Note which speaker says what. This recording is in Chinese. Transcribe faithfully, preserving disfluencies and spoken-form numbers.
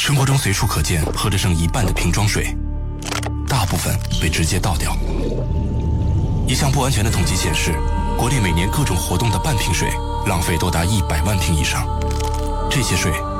Speaker 1: 生活中随处可见喝着剩一半的瓶装水，大部分被直接倒掉。一项不完全的统计显示，国内每年各种活动的半瓶水浪费多达一百万瓶以上，这些水